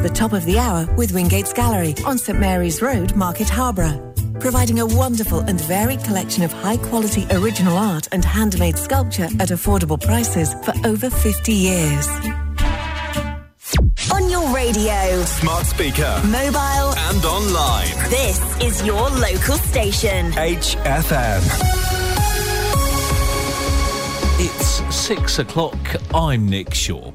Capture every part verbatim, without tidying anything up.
the top of the hour with Wingates Gallery on St Mary's Road, Market Harborough. Providing a wonderful and varied collection of high-quality original art and handmade sculpture at affordable prices for over fifty years. On your radio, smart speaker, mobile and online. This is your local station. H F M. It's six o'clock. I'm Nick Shaw.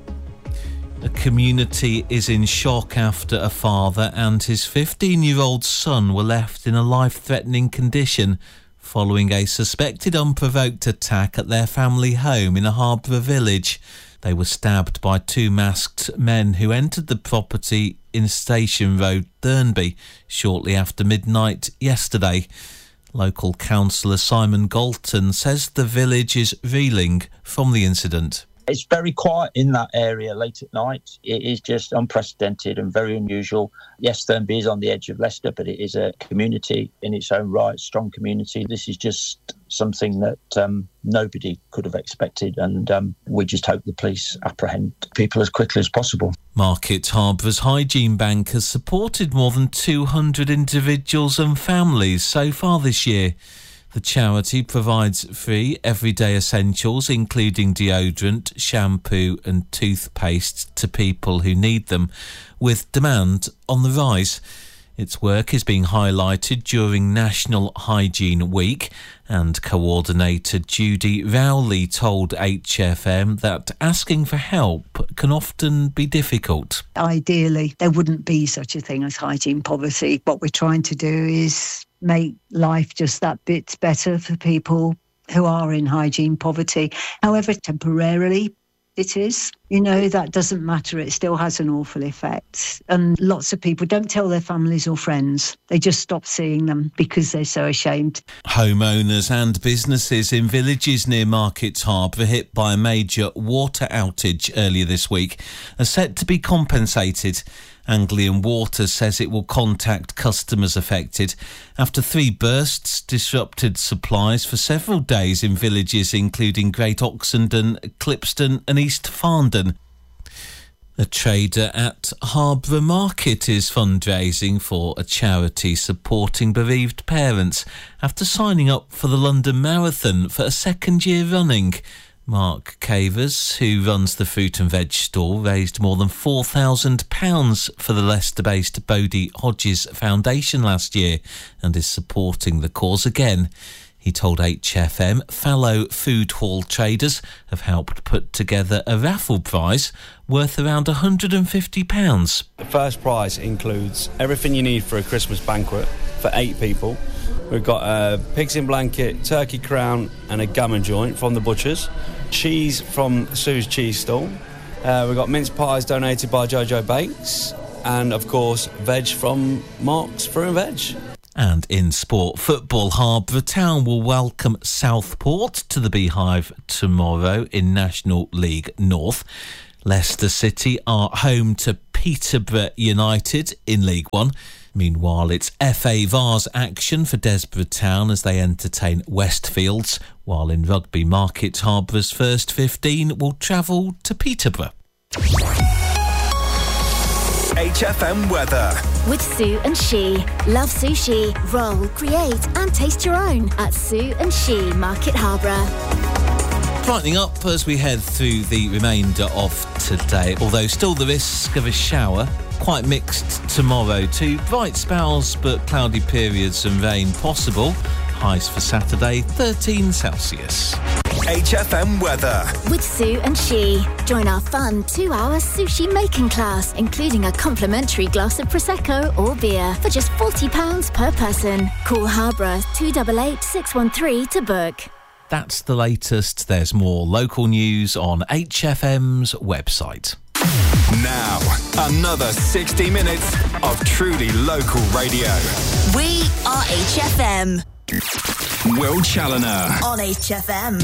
A community is in shock after a father and his fifteen-year-old son were left in a life-threatening condition following a suspected unprovoked attack at their family home in a Harborough village. They were stabbed by two masked men who entered the property in Station Road, Thurnby, shortly after midnight yesterday. Local councillor Simon Galton says the village is reeling from the incident. It's very quiet in that area late at night. It is just unprecedented and very unusual. Yes, Thurnby is on the edge of Leicester, but it is a community in its own right, strong community. This is just something that um, nobody could have expected, and um, we just hope the police apprehend people as quickly as possible. Market Harbour's Hygiene Bank has supported more than two hundred individuals and families so far this year. The charity provides free everyday essentials, including deodorant, shampoo and toothpaste to people who need them, with demand on the rise. Its work is being highlighted during National Hygiene Week, and coordinator Judy Rowley told H F M that asking for help can often be difficult. Ideally, there wouldn't be such a thing as hygiene poverty. What we're trying to do is make life just that bit better for people who are in hygiene poverty. However temporarily it is, you know, that doesn't matter. It still has an awful effect. And lots of people don't tell their families or friends. They just stop seeing them because they're so ashamed. Homeowners and businesses in villages near Market Harbour hit by a major water outage earlier this week are set to be compensated. Anglian Water says it will contact customers affected after three bursts disrupted supplies for several days in villages including Great Oxenden, Clipston and East Farndon. A trader at Harborough Market is fundraising for a charity supporting bereaved parents after signing up for the London Marathon for a second year running. Mark Cavers, who runs the fruit and veg store, raised more than four thousand pounds for the Leicester-based Bodie Hodges Foundation last year and is supporting the cause again. He told H F M fellow food hall traders have helped put together a raffle prize worth around one hundred fifty pounds. The first prize includes everything you need for a Christmas banquet for eight people. We've got a pigs in blanket, turkey crown and a gammon joint from the butchers, cheese from Sue's Cheese Stall, uh, we've got mince pies donated by Jojo Bakes, and of course veg from Mark's Fruit and Veg. And in sport football, Harborough Town will welcome Southport to the Beehive tomorrow in National League North. Leicester City are home to Peterborough United in League One. Meanwhile, it's F A Vars action for Desborough Town as they entertain Westfields, while in rugby, Market Harbour's first fifteen will travel to Peterborough. H F M weather. With Sue and She. Love sushi. Roll, create and taste your own at Sue and She, Market Harborough. Brightening up as we head through the remainder of today, although still the risk of a shower. Quite mixed tomorrow too. Bright spells but cloudy periods and rain possible. Highs for Saturday, thirteen Celsius. H F M weather. With Sue and She. Join our fun two-hour sushi making class, including a complimentary glass of Prosecco or beer for just forty pounds per person. Call Harborough two eight eight, six one three to book. That's the latest. There's more local news on H F M's website. Now, another sixty minutes of truly local radio. We are H F M. Will Challoner On H F M.